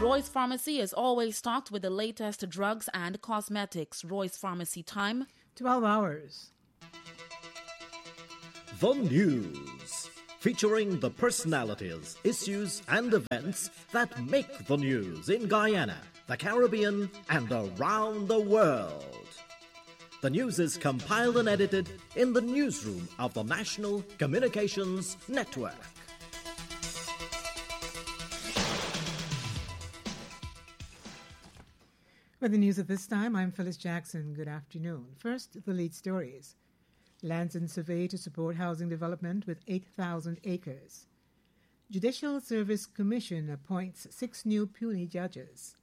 Roy's Pharmacy is always stocked with the latest drugs and cosmetics. Roy's Pharmacy time, 12 hours. The News, featuring the personalities, issues and events that make the news in Guyana, the Caribbean and around the world. The news is compiled and edited in the newsroom of the National Communications Network. With the news at this time, I'm Phyllis Jackson. Good afternoon. First, the lead stories. Lands and survey to support housing development with 8,000 acres. Judicial Service Commission appoints 6 new puisne judges.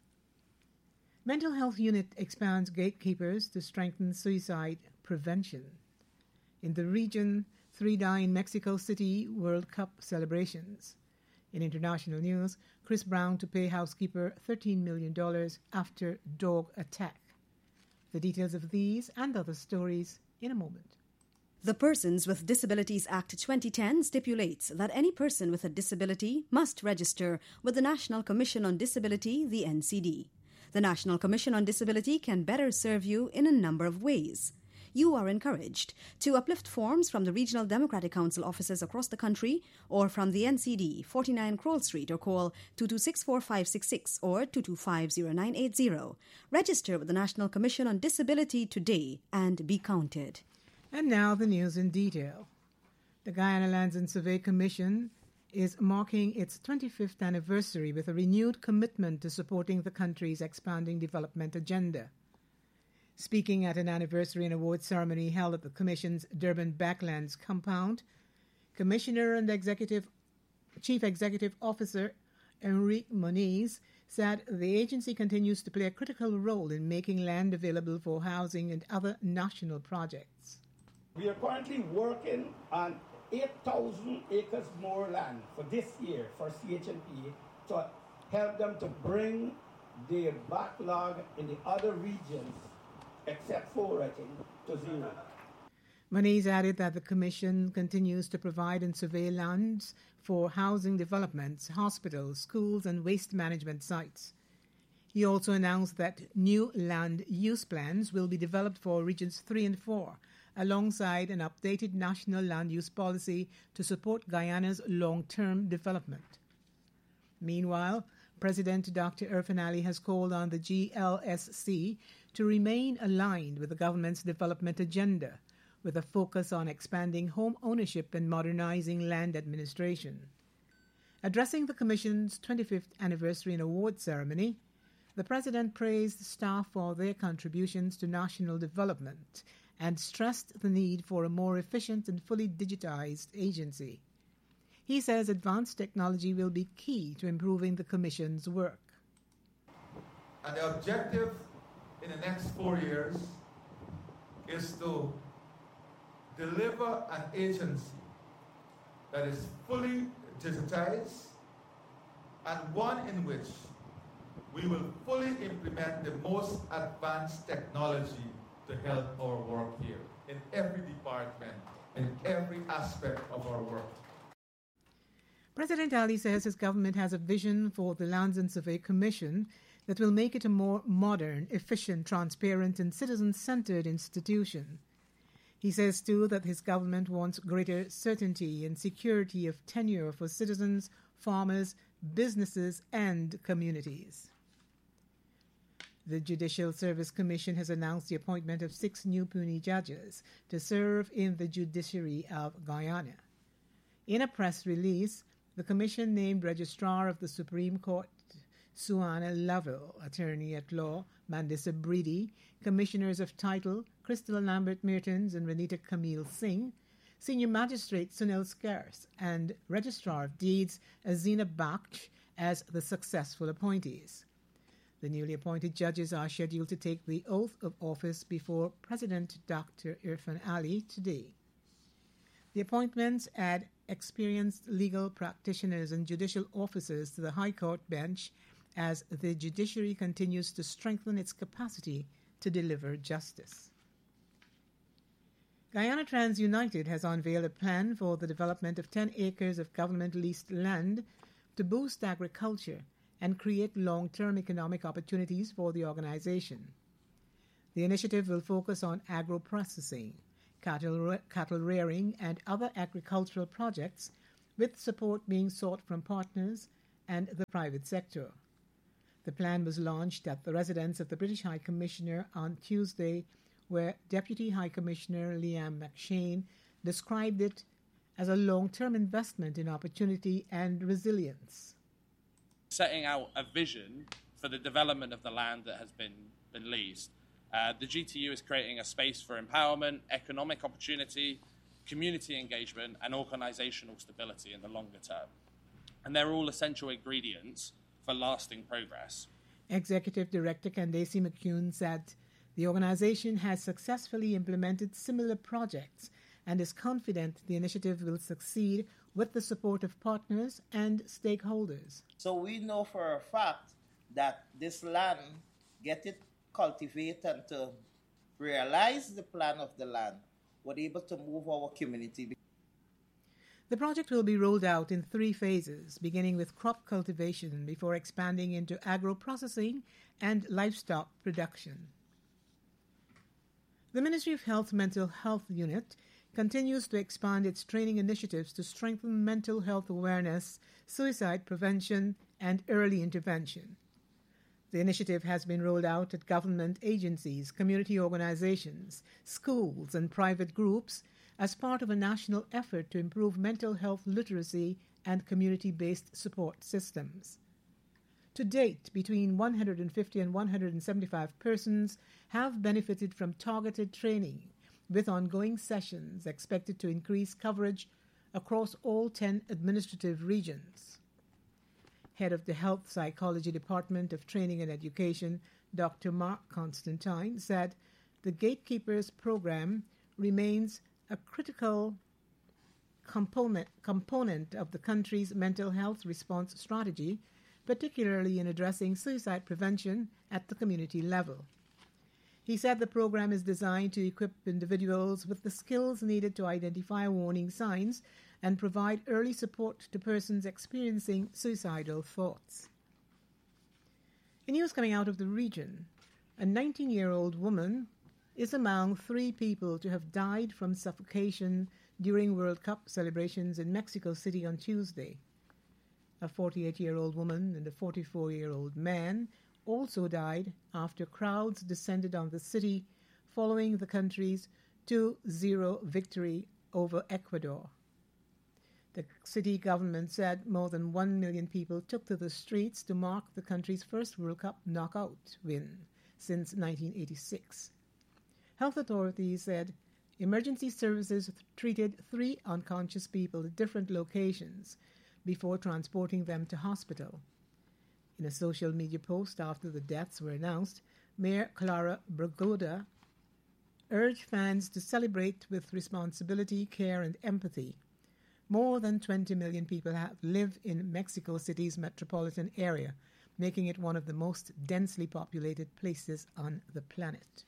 Mental Health Unit expands gatekeepers to strengthen suicide prevention. In the region, 3 die in Mexico City World Cup celebrations. In international news, Chris Brown to pay housekeeper $13 million after dog attack. The details of these and other stories in a moment. The Persons with Disabilities Act 2010 stipulates that any person with a disability must register with the National Commission on Disability, the NCD. The National Commission on Disability can better serve you in a number of ways. You are encouraged to uplift forms from the Regional Democratic Council offices across the country or from the NCD, 49 Kroll Street, or call 226-4566 or 225-0980. Register with the National Commission on Disability today and be counted. And now the news in detail. The Guyana Lands and Survey Commission is marking its 25th anniversary with a renewed commitment to supporting the country's expanding development agenda. Speaking at an anniversary and award ceremony held at the Commission's Durban Backlands compound, Commissioner and Chief Executive Officer Enrique Moniz said the agency continues to play a critical role in making land available for housing and other national projects. We are currently working on 8,000 acres more land for this year for CHNP to help them to bring their backlog in the other regions, except 4, I think, to 0. Moniz added that the Commission continues to provide and survey lands for housing developments, hospitals, schools, and waste management sites. He also announced that new land use plans will be developed for Regions 3 and 4, alongside an updated national land use policy to support Guyana's long-term development. Meanwhile, President Dr. Irfaan Ali has called on the GLSC to remain aligned with the government's development agenda, with a focus on expanding home ownership and modernizing land administration. Addressing the Commission's 25th anniversary and award ceremony, the President praised staff for their contributions to national development and stressed the need for a more efficient and fully digitized agency. He says advanced technology will be key to improving the Commission's work. And the objective in the next 4 years is to deliver an agency that is fully digitized and one in which we will fully implement the most advanced technology to help our work here in every department, in every aspect of our work. President Ali says his government has a vision for the Lands and Survey Commission that will make it a more modern, efficient, transparent, and citizen-centered institution. He says, too, that his government wants greater certainty and security of tenure for citizens, farmers, businesses, and communities. The Judicial Service Commission has announced the appointment of 6 new puisne judges to serve in the judiciary of Guyana. In a press release, the Commission named Registrar of the Supreme Court Suana Lovell, Attorney at Law Mandisa Breedy, Commissioners of Title Crystal Lambert Mertens and Renita Camille Singh, Senior Magistrate Sunil Scarce, and Registrar of Deeds Azina Baksh as the successful appointees. The newly appointed judges are scheduled to take the oath of office before President Dr. Irfaan Ali today. The appointments add experienced legal practitioners and judicial officers to the High Court bench as the judiciary continues to strengthen its capacity to deliver justice. Guyana Trans United has unveiled a plan for the development of 10 acres of government-leased land to boost agriculture and create long-term economic opportunities for the organization. The initiative will focus on agro-processing, cattle rearing, and other agricultural projects, with support being sought from partners and the private sector. The plan was launched at the residence of the British High Commissioner on Tuesday, where Deputy High Commissioner Liam McShane described it as a long-term investment in opportunity and resilience. Setting out a vision for the development of the land that has been leased. The GTU is creating a space for empowerment, economic opportunity, community engagement, and organisational stability in the longer term. And they're all essential ingredients for lasting progress. Executive Director Candace McCune said the organisation has successfully implemented similar projects and is confident the initiative will succeed with the support of partners and stakeholders. So we know for a fact that this land, get it cultivated and to realize the plan of the land, we're able to move our community. The project will be rolled out in 3 phases, beginning with crop cultivation before expanding into agro-processing and livestock production. The Ministry of Health Mental Health Unit continues to expand its training initiatives to strengthen mental health awareness, suicide prevention, and early intervention. The initiative has been rolled out at government agencies, community organizations, schools, and private groups as part of a national effort to improve mental health literacy and community-based support systems. To date, between 150 and 175 persons have benefited from targeted training, with ongoing sessions expected to increase coverage across all 10 administrative regions. Head of the Health Psychology Department of Training and Education, Dr. Mark Constantine, said the Gatekeepers program remains a critical component of the country's mental health response strategy, particularly in addressing suicide prevention at the community level. He said the program is designed to equip individuals with the skills needed to identify warning signs and provide early support to persons experiencing suicidal thoughts. In news coming out of the region, a 19-year-old woman is among 3 people to have died from suffocation during World Cup celebrations in Mexico City on Tuesday. A 48-year-old woman and a 44-year-old man also died after crowds descended on the city following the country's 2-0 victory over Ecuador. The city government said more than 1 million people took to the streets to mark the country's first World Cup knockout win since 1986. Health authorities said emergency services treated 3 unconscious people at different locations before transporting them to hospital. In a social media post after the deaths were announced, Mayor Clara Brugada urged fans to celebrate with responsibility, care, and empathy. More than 20 million people live in Mexico City's metropolitan area, making it one of the most densely populated places on the planet.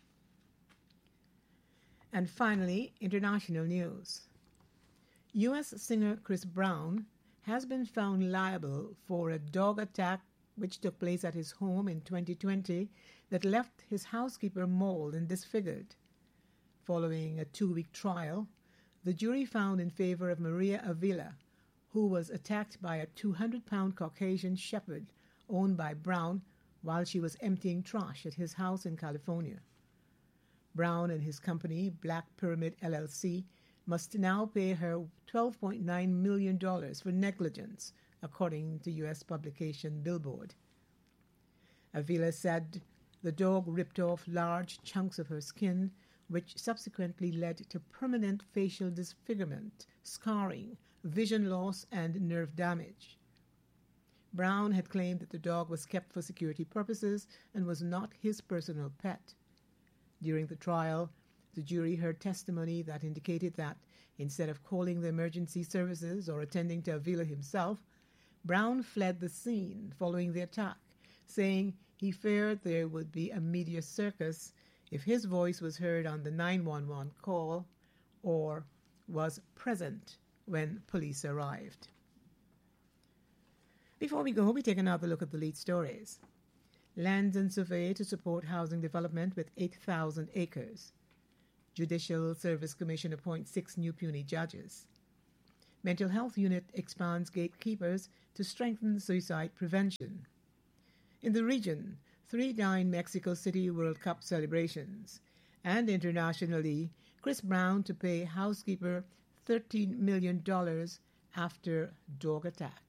And finally, international news. U.S. singer Chris Brown has been found liable for a dog attack which took place at his home in 2020 that left his housekeeper mauled and disfigured. Following a 2-week trial, the jury found in favor of Maria Avila, who was attacked by a 200-pound Caucasian shepherd owned by Brown while she was emptying trash at his house in California. Brown and his company, Black Pyramid LLC, must now pay her $12.9 million for negligence, according to U.S. publication Billboard. Avila said the dog ripped off large chunks of her skin, which subsequently led to permanent facial disfigurement, scarring, vision loss, and nerve damage. Brown had claimed that the dog was kept for security purposes and was not his personal pet. During the trial, the jury heard testimony that indicated that, instead of calling the emergency services or attending to Avila himself, Brown fled the scene following the attack, saying he feared there would be a media circus if his voice was heard on the 911 call or was present when police arrived. Before we go, we take another look at the lead stories. Lands and survey to support housing development with 8,000 acres. Judicial Service Commission appoints 6 new puisne judges. Mental health unit expands gatekeepers to strengthen suicide prevention. In the region, 3 dine Mexico City World Cup celebrations. And internationally, Chris Brown to pay housekeeper $13 million after dog attack.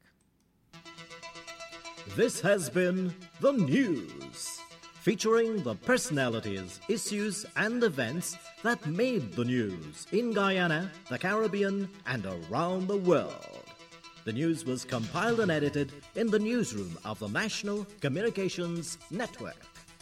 This has been The News, featuring the personalities, issues, and events that made the news in Guyana, the Caribbean, and around the world. The news was compiled and edited in the newsroom of the National Communications Network.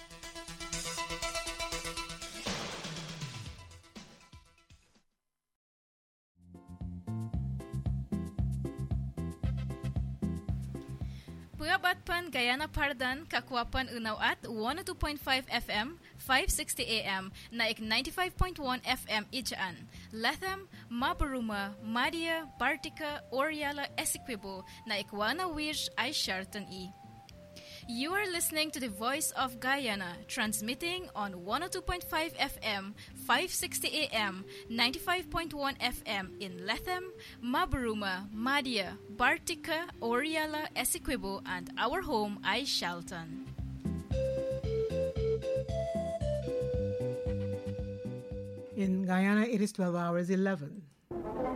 Puyabatpan Guyana Pardan Kakwapan Unaw at 102.5 FM 560 AM naik 95.1 FM Ijaan Lethem Mabaruma Madia Bartica Oriala Essequibo naik 1 Wish ay Shartan E. You are listening to the Voice of Guyana, transmitting on 102.5 FM, 560 AM, 95.1 FM in Lethem, Mabaruma, Madia, Bartica, Oriala, Essequibo, and our home, ay Shalton. In Guyana, it is 12 hours 11.